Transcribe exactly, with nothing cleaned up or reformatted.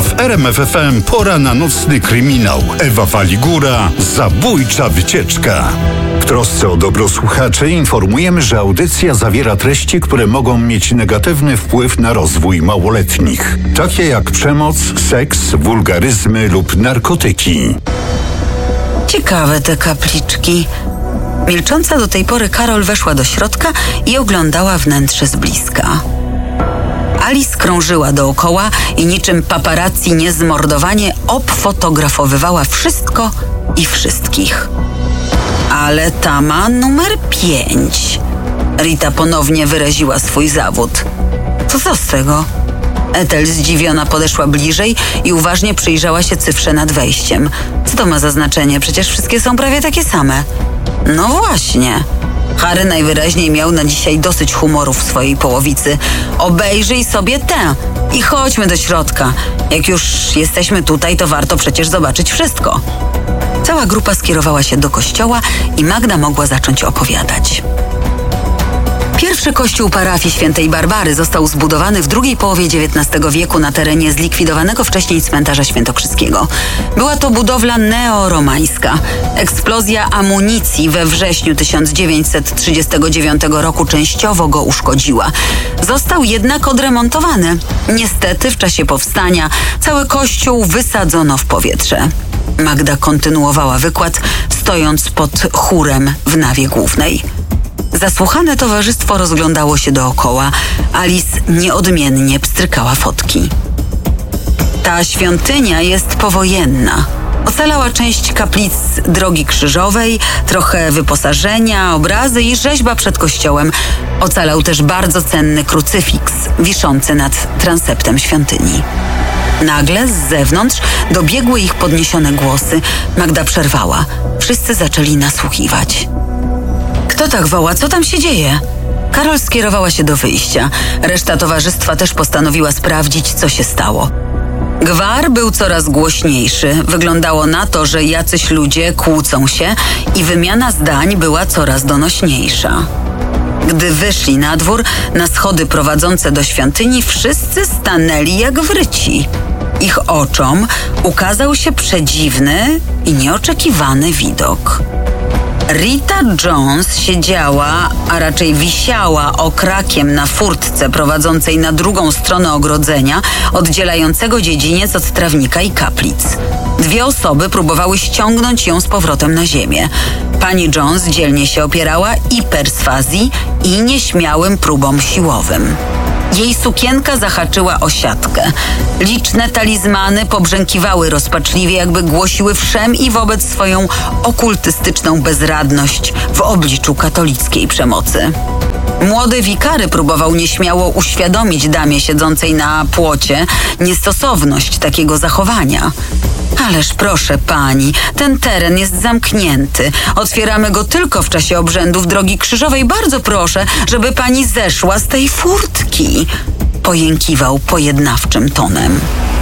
A w R M F F M pora na nocny kryminał. Ewa Waligura, zabójcza wycieczka. W trosce o dobro słuchaczy informujemy, że audycja zawiera treści, które mogą mieć negatywny wpływ na rozwój małoletnich. Takie jak przemoc, seks, wulgaryzmy lub narkotyki. Ciekawe te kapliczki. Milcząca do tej pory Karol weszła do środka i oglądała wnętrze z bliska. Alice krążyła dookoła i niczym paparazzi niezmordowanie obfotografowywała wszystko i wszystkich. Ale ta ma numer pięć. Rita ponownie wyraziła swój zawód. To co z tego? Ethel zdziwiona podeszła bliżej i uważnie przyjrzała się cyfrze nad wejściem. Co to ma za znaczenie? Przecież wszystkie są prawie takie same. No właśnie. Harry najwyraźniej miał na dzisiaj dosyć humoru w swojej połowicy. Obejrzyj sobie tę i chodźmy do środka. Jak już jesteśmy tutaj, to warto przecież zobaczyć wszystko. Cała grupa skierowała się do kościoła i Magda mogła zacząć opowiadać. Pierwszy kościół parafii świętej Barbary został zbudowany w drugiej połowie dziewiętnastego wieku na terenie zlikwidowanego wcześniej cmentarza świętokrzyskiego. Była to budowla neoromańska. Eksplozja amunicji we wrześniu tysiąc dziewięćset trzydziestego dziewiątego roku częściowo go uszkodziła. Został jednak odremontowany. Niestety w czasie powstania cały kościół wysadzono w powietrze. Magda kontynuowała wykład, stojąc pod chórem w nawie głównej. Zasłuchane towarzystwo rozglądało się dookoła. Alice nieodmiennie pstrykała fotki. Ta świątynia jest powojenna. Ocalała część kaplic Drogi Krzyżowej, trochę wyposażenia, obrazy i rzeźba przed kościołem. Ocalał też bardzo cenny krucyfiks wiszący nad transeptem świątyni. Nagle z zewnątrz dobiegły ich podniesione głosy. Magda przerwała. Wszyscy zaczęli nasłuchiwać. Kto tak woła? Co tam się dzieje? Karol skierowała się do wyjścia. Reszta towarzystwa też postanowiła sprawdzić, co się stało. Gwar był coraz głośniejszy. Wyglądało na to, że jacyś ludzie kłócą się i wymiana zdań była coraz donośniejsza. Gdy wyszli na dwór, na schody prowadzące do świątyni, wszyscy stanęli jak wryci. Ich oczom ukazał się przedziwny i nieoczekiwany widok. Rita Jones siedziała, a raczej wisiała okrakiem na furtce prowadzącej na drugą stronę ogrodzenia, oddzielającego dziedziniec od trawnika i kaplic. Dwie osoby próbowały ściągnąć ją z powrotem na ziemię. Pani Jones dzielnie się opierała i perswazji, i nieśmiałym próbom siłowym. Jej sukienka zahaczyła o siatkę. Liczne talizmany pobrzękiwały rozpaczliwie, jakby głosiły wszem i wobec swoją okultystyczną bezradność w obliczu katolickiej przemocy. Młody wikary próbował nieśmiało uświadomić damie siedzącej na płocie niestosowność takiego zachowania. Ależ proszę pani, ten teren jest zamknięty. Otwieramy go tylko w czasie obrzędów Drogi Krzyżowej. Bardzo proszę, żeby pani zeszła z tej furtki. Pojękiwał pojednawczym tonem.